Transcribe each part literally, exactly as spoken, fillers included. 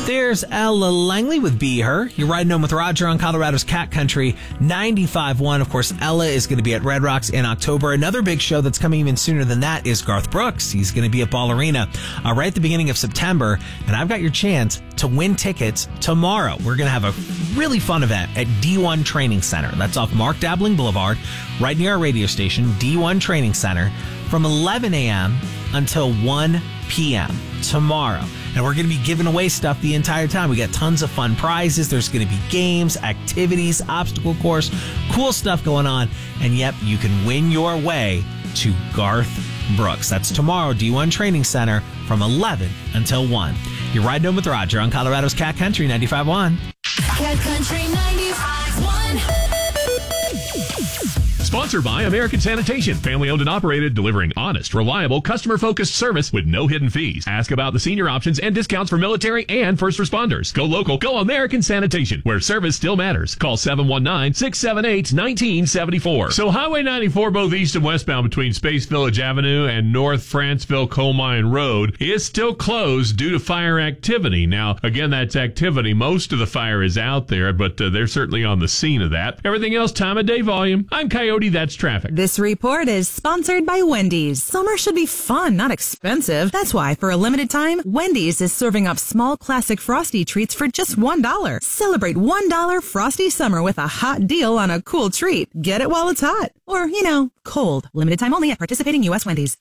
There's Ella Langley with Be Her. You're riding home with Roger on Colorado's Cat Country ninety-five point one. Of course, Ella is going to be at Red Rocks in October. Another big show that's coming even sooner than that is Garth Brooks. He's going to be at Ball Arena uh, right at the beginning of September. And I've got your chance to win tickets tomorrow. We're going to have a really fun event at D one Training Center. That's off Mark Dabbling Boulevard, right near our radio station, D one Training Center, from eleven a.m. until one p.m. tomorrow. And we're going to be giving away stuff the entire time. We got tons of fun prizes. There's going to be games, activities, obstacle course, cool stuff going on. And yep, you can win your way to Garth Brooks. That's tomorrow, D one Training Center from eleven until one. You're riding home with Roger on Colorado's Cat Country ninety-five point one. Cat Country ninety-five point one. Sponsored by American Sanitation, family owned and operated, delivering honest, reliable, customer-focused service with no hidden fees. Ask about the senior options and discounts for military and first responders. Go local, go American Sanitation, where service still matters. Call seven one nine, six seven eight, one nine seven four. So Highway ninety-four, both east and westbound between Space Village Avenue and North Franceville Coal Mine Road, is still closed due to fire activity. Now, again, that's activity. Most of the fire is out there, but uh, they're certainly on the scene of that. Everything else, time of day volume. I'm Coyote. That's traffic. This report is sponsored by Wendy's. Summer should be fun, not expensive. That's why, for a limited time, Wendy's is serving up small classic Frosty treats for just one dollar. Celebrate one dollar Frosty Summer with a hot deal on a cool treat. Get it while it's hot. Or, you know, cold. Limited time only at participating U S Wendy's.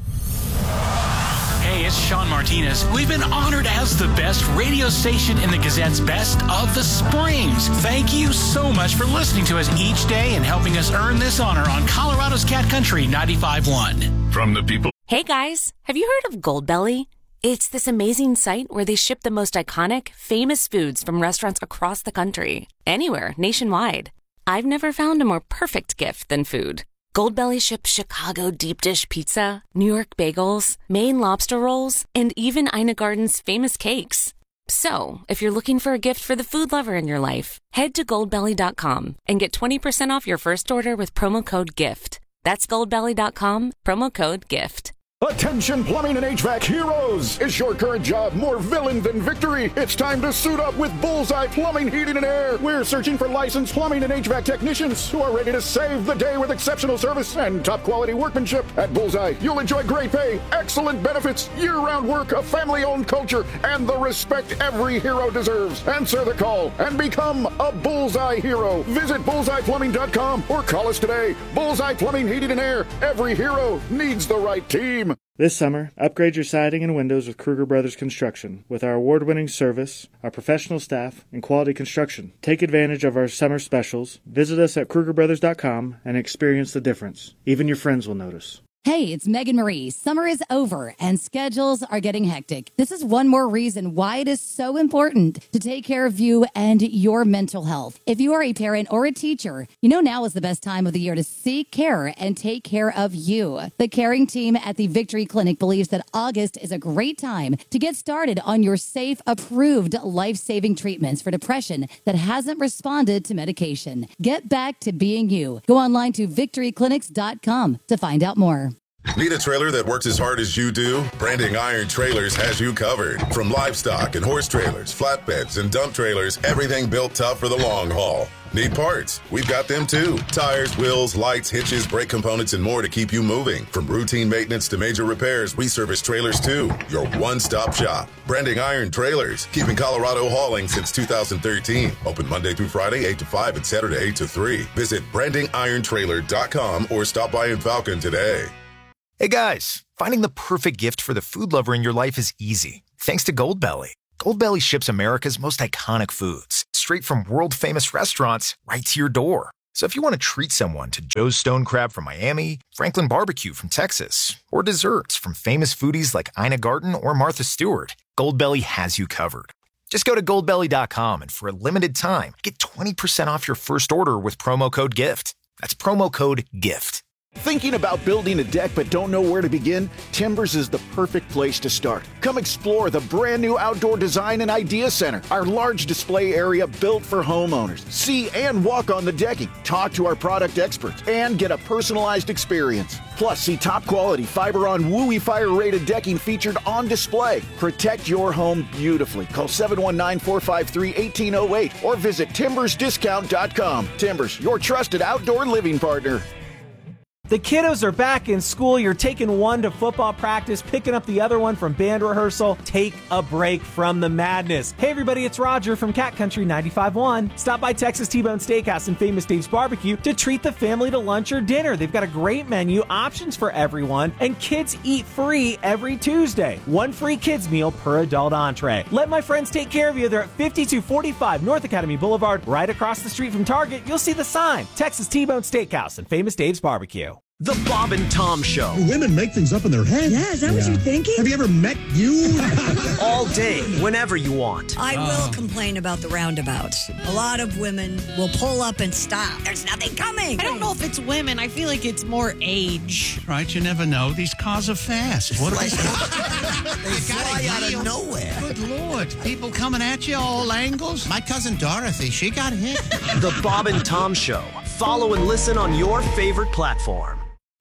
Hey, it's Sean Martinez. We've been honored as the best radio station in the Gazette's Best of the Springs. Thank you so much for listening to us each day and helping us earn this honor on Colorado's Cat Country ninety-five point one. From the people. Hey guys, have you heard of Goldbelly? It's this amazing site where they ship the most iconic, famous foods from restaurants across the country. Anywhere, nationwide. I've never found a more perfect gift than food. Goldbelly ships Chicago deep dish pizza, New York bagels, Maine lobster rolls, and even Ina Garden's famous cakes. So, if you're looking for a gift for the food lover in your life, head to goldbelly dot com and get twenty percent off your first order with promo code GIFT. That's goldbelly dot com, promo code GIFT. Attention plumbing and H V A C heroes! Is your current job more villain than victory? It's time to suit up with Bullseye Plumbing, Heating, and Air. We're searching for licensed plumbing and H V A C technicians who are ready to save the day with exceptional service and top quality workmanship. At Bullseye, you'll enjoy great pay, excellent benefits, year-round work, a family-owned culture, and the respect every hero deserves. Answer the call and become a Bullseye hero. Visit bullseye plumbing dot com or call us today. Bullseye Plumbing, Heating, and Air. Every hero needs the right team. This summer, upgrade your siding and windows with Kruger Brothers Construction. With our award-winning service, our professional staff, and quality construction. Take advantage of our summer specials. Visit us at kruger brothers dot com and experience the difference. Even your friends will notice. Hey, it's Megan Marie. Summer is over and schedules are getting hectic. This is one more reason why it is so important to take care of you and your mental health. If you are a parent or a teacher, you know now is the best time of the year to seek care and take care of you. The caring team at the Victory Clinic believes that August is a great time to get started on your safe, approved, life-saving treatments for depression that hasn't responded to medication. Get back to being you. Go online to victory clinics dot com to find out more. Need a trailer that works as hard as you do? Branding Iron Trailers has you covered. From livestock and horse trailers, flatbeds, and dump trailers, everything built tough for the long haul. Need parts? We've got them too. Tires, wheels, lights, hitches, brake components, and more to keep you moving. From routine maintenance to major repairs, we service trailers too. Your one-stop shop. Branding Iron Trailers, keeping Colorado hauling since two thousand thirteen. Open Monday through Friday, eight to five, and Saturday, eight to three. Visit branding iron trailer dot com or stop by in Falcon today. Hey guys, finding the perfect gift for the food lover in your life is easy, thanks to Goldbelly. Goldbelly ships America's most iconic foods, straight from world-famous restaurants right to your door. So if you want to treat someone to Joe's Stone Crab from Miami, Franklin Barbecue from Texas, or desserts from famous foodies like Ina Garten or Martha Stewart, Goldbelly has you covered. Just go to goldbelly dot com and for a limited time, get twenty percent off your first order with promo code GIFT. That's promo code GIFT. Thinking about building a deck but don't know where to begin? Timbers is the perfect place to start. Come explore the brand new Outdoor Design and Idea Center, our large display area built for homeowners. See and walk on the decking, talk to our product experts, and get a personalized experience. Plus, see top quality fiber-on WUI fire-rated decking featured on display. Protect your home beautifully. Call seven one nine, four five three, one eight zero eight or visit timbers discount dot com. Timbers, your trusted outdoor living partner. The kiddos are back in school. You're taking one to football practice, picking up the other one from band rehearsal. Take a break from the madness. Hey everybody, it's Roger from Cat Country ninety-five point one. Stop by Texas T-Bone Steakhouse and Famous Dave's Barbecue to treat the family to lunch or dinner. They've got a great menu, options for everyone, and kids eat free every Tuesday. One free kids meal per adult entree. Let my friends take care of you. They're at fifty-two forty-five North Academy Boulevard, right across the street from Target. You'll see the sign, Texas T-Bone Steakhouse and Famous Dave's Barbecue. The Bob and Tom Show. Women make things up in their head. Yeah, is that yeah. what you're thinking? Have you ever met you? All day, whenever you want. I will oh. complain about the roundabouts. A lot of women will pull up and stop. There's nothing coming. I don't know if it's women. I feel like it's more age. Right, you never know. These cars are fast. What like, they fly out of nowhere. Good Lord. People coming at you all angles. My cousin Dorothy, she got hit. The Bob and Tom Show. Follow and listen on your favorite platform.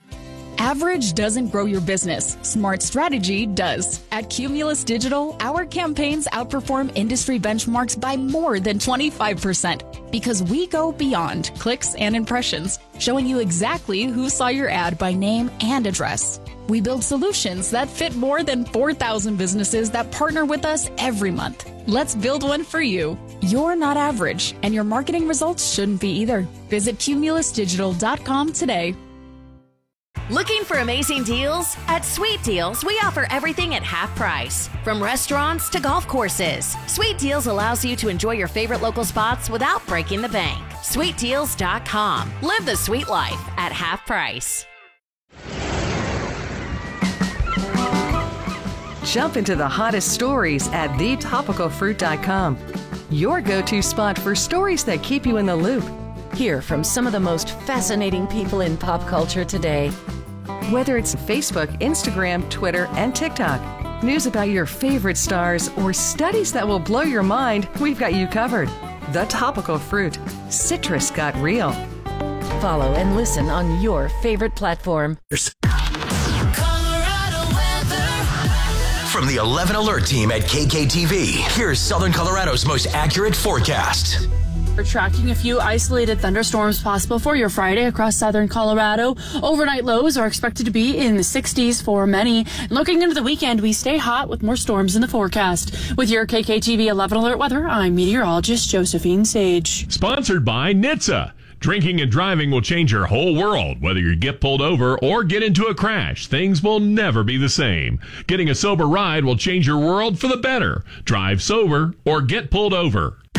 Average doesn't grow your business. Smart strategy does. At Cumulus Digital, our campaigns outperform industry benchmarks by more than twenty-five percent because we go beyond clicks and impressions, showing you exactly who saw your ad by name and address. We build solutions that fit more than four thousand businesses that partner with us every month. Let's build one for you. You're not average, and your marketing results shouldn't be either. Visit cumulus digital dot com today. Looking for amazing deals? At Sweet Deals, we offer everything at half price. From restaurants to golf courses, Sweet Deals allows you to enjoy your favorite local spots without breaking the bank. sweet deals dot com. Live the sweet life at half price. Jump into the hottest stories at the topical fruit dot com. Your go-to spot for stories that keep you in the loop. Hear from some of the most fascinating people in pop culture today. Whether it's Facebook, Instagram, Twitter, and TikTok, news about your favorite stars, or studies that will blow your mind, we've got you covered. The Topical Fruit. Citrus got real. Follow and listen on your favorite platform. From the eleven Alert team at K K T V, here's Southern Colorado's most accurate forecast. We're tracking a few isolated thunderstorms possible for your Friday across southern Colorado. Overnight lows are expected to be in the sixties for many. Looking into the weekend, we stay hot with more storms in the forecast. With your K K T V eleven Alert weather, I'm meteorologist Josephine Sage. Sponsored by N H T S A. Drinking and driving will change your whole world. Whether you get pulled over or get into a crash, things will never be the same. Getting a sober ride will change your world for the better. Drive sober or get pulled over.